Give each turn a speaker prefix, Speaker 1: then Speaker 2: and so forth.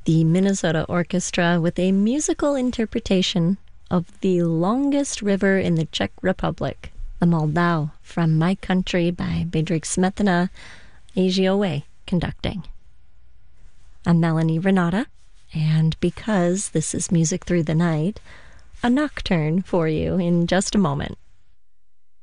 Speaker 1: The Minnesota Orchestra with a musical interpretation of The Longest River in the Czech Republic, the Moldau, from My Country by Bedřich Smetana, AGOA conducting. I'm Melanie Renata, and because this is Music Through the Night, a nocturne for you in just a moment.